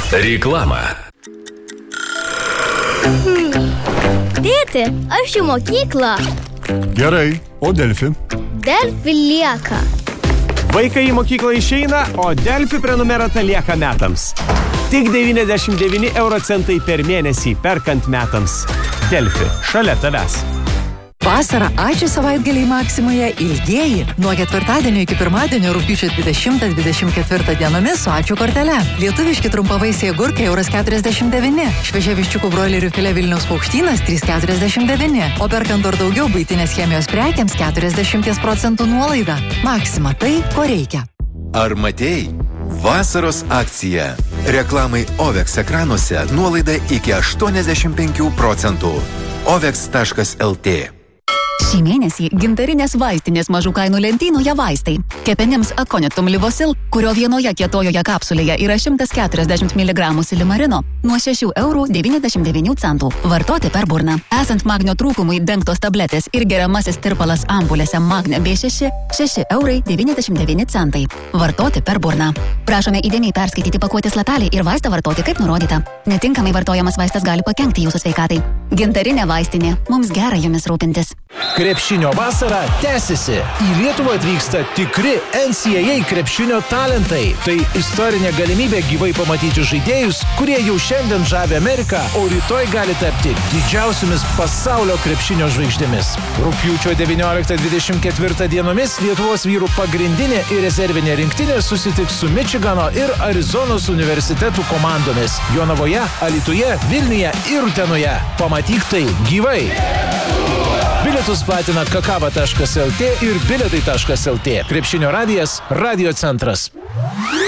Reklama. Tėti, aš į mokyklą. Gerai, o Delfi? Delfi lieka. Vaikai į mokyklą išeina, o Delfi prenumerata lieka metams. Tik 99 eurocentai per mėnesį perkant metams. Delfi, šalia tavęs. Vasarą ačiū savaitgaliai Maksimoje ilgieji. Nuo ketvirtadienio iki pirmadienio rugpjūčio 20-24 dienomis su ačiū kortele. Lietuviški trumpavaisiai agurkai €49. Šviežia viščiukų broilerių filė Vilniaus Paukštynas 3,49. O perkant dar daugiau buitinės chemijos prekiams 40% nuolaida. Maksima tai, ko reikia. Ar matei? Vasaros akcija. Reklamai OVEX ekranuose nuolaida iki 85%. OVEX.lt. Šį mėnesį gintarinės vaistinės mažų kainų lentynoje vaistai. Kepenims Aconitum Livosil, kurio vienoje kietojoje kapsulėje yra 140 mg silimarino, nuo €6,99. Vartoti per burną. Esant magnio trūkumui dengtos tabletės ir geriamasis tirpalas ampulėse Magne B6, €6,99. Vartoti per burną. Prašome įdėmiai perskaityti pakuotės lapelį ir vaistą vartoti kaip nurodyta. Netinkamai vartojamas vaistas gali pakenkti jūsų sveikatai. Gintarinė vaistinė. Mums gera jumis rūpintis. Krepšinio vasara tęsiasi. Į Lietuvą atvyksta tikri NCAA krepšinio talentai. Tai istorinė galimybė gyvai pamatyti žaidėjus, kurie jau šiandien žavi Ameriką, o rytoj gali tapti didžiausiomis pasaulio krepšinio žvaigždėmis. Rugpjūčio 19-24 dienomis Lietuvos vyrų pagrindinė ir rezervinė rinktinė susitiks su Mičigano ir Arizonos universitetų komandomis Jonavoje, Alytuje, Vilniuje ir Utenoje. Pamatyk tai gyvai. Bilietus platina kakava.lt ir bilietai.lt. Krepšinio radijas, Radio centras.